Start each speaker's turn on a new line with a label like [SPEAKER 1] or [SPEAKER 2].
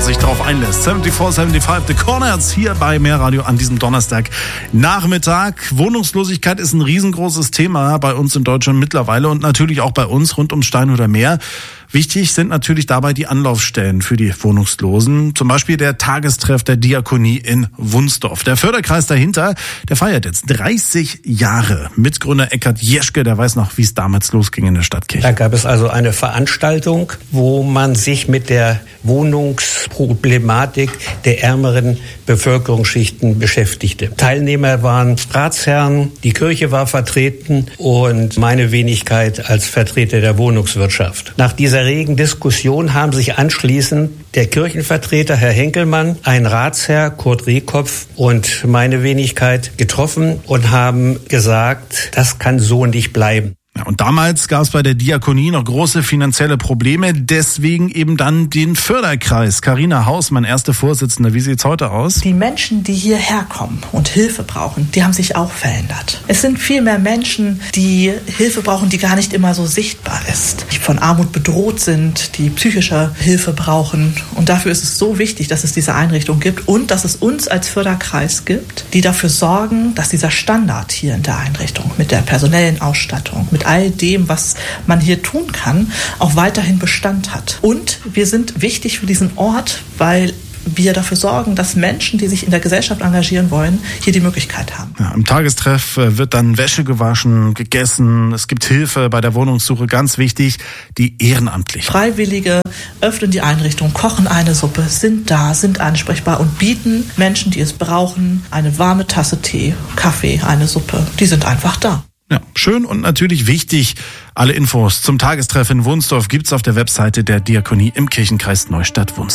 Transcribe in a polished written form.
[SPEAKER 1] sich darauf einlässt. 74-75 The Corners hier bei Mehrradio an diesem Donnerstagnachmittag. Wohnungslosigkeit ist ein riesengroßes Thema bei uns in Deutschland mittlerweile und natürlich auch bei uns rund ums Steinhuder Meer. Wichtig sind natürlich dabei die Anlaufstellen für die Wohnungslosen. Zum Beispiel der Tagestreff der Diakonie in Wunsdorf. Der Förderkreis dahinter, der feiert jetzt 30 Jahre. Mitgründer Eckhard Jeschke, der weiß noch, wie es damals losging in der Stadtkirche.
[SPEAKER 2] Da gab es also eine Veranstaltung, wo man sich mit der Wohnungsproblematik der ärmeren Bevölkerungsschichten beschäftigte. Teilnehmer waren Ratsherren, die Kirche war vertreten und meine Wenigkeit als Vertreter der Wohnungswirtschaft. Nach dieser regen Diskussion haben sich anschließend der Kirchenvertreter Herr Henkelmann, ein Ratsherr Kurt Rehkopf und meine Wenigkeit getroffen und haben gesagt, das kann so nicht bleiben.
[SPEAKER 1] Ja, und damals gab es bei der Diakonie noch große finanzielle Probleme, deswegen eben dann den Förderkreis. Carina Hausmann, erste Vorsitzende. Wie sieht's heute aus?
[SPEAKER 3] Die Menschen, die hierher kommen und Hilfe brauchen, die haben sich auch verändert. Es sind viel mehr Menschen, die Hilfe brauchen, die gar nicht immer so sichtbar ist. Die von Armut bedroht sind, die psychische Hilfe brauchen. Und dafür ist es so wichtig, dass es diese Einrichtung gibt und dass es uns als Förderkreis gibt, die dafür sorgen, dass dieser Standard hier in der Einrichtung mit der personellen Ausstattung, mit all dem, was man hier tun kann, auch weiterhin Bestand hat. Und wir sind wichtig für diesen Ort, weil wir dafür sorgen, dass Menschen, die sich in der Gesellschaft engagieren wollen, hier die Möglichkeit haben.
[SPEAKER 1] Ja, im Tagestreff wird dann Wäsche gewaschen, gegessen. Es gibt Hilfe bei der Wohnungssuche. Ganz wichtig, die Ehrenamtlichen.
[SPEAKER 3] Freiwillige öffnen die Einrichtung, kochen eine Suppe, sind da, sind ansprechbar und bieten Menschen, die es brauchen, eine warme Tasse Tee, Kaffee, eine Suppe. Die sind einfach da.
[SPEAKER 1] Ja, schön und natürlich wichtig. Alle Infos zum Tagestreff in Wunsdorf gibt's auf der Webseite der Diakonie im Kirchenkreis Neustadt-Wunsdorf.